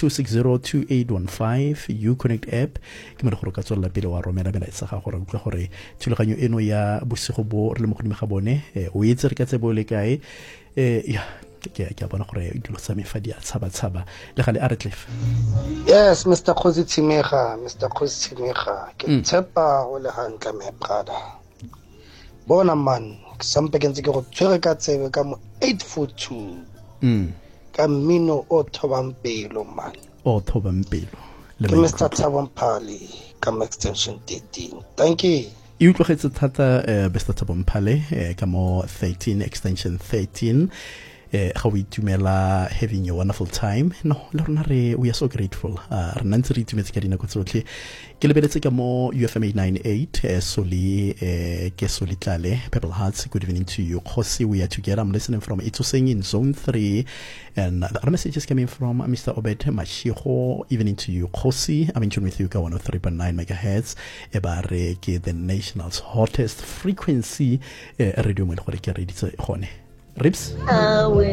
02602815 Uconnect app ke mo go ka tswela pele wa romela melaetsa ga gore utlwe gore thulaganyo eno ya bosigo bo re le mo godimo ga bone o itse re ka tsebo le kae ya ke bona gore dilo tsa mefadi a tshaba le gale a re Cliff. Yes, Mr. Khosi Tshimega ke tshepa go le hantle me brother. Bona man sampe ke ntse ke go tshwere ka tsebe ka mo 842 ka mmino o thobang pelo man ke Mr. Thabo Mpale ka extension 13. Thank you. E utlwagetse thata Mr. Thabo Mpale ka mo 13 extension 13 ga o itumela having a wonderful time. No, le rona we are so grateful. Re nantse re itumetse ka dinako tsotlhe. Ke lebeletse ka mo UFM 898 Soli ke Soli Tlale, Purple Hearts. Good evening to you, Khosi. We are together. I'm listening from Itsoseng in zone 3, and the other messages coming from Mr. Obed Mashiho. Evening to you, Khosi. I'm in tune with you, 103.9 megahertz. Ebare ke the national's hottest frequency radio mo le gore ke reditse gone. Rips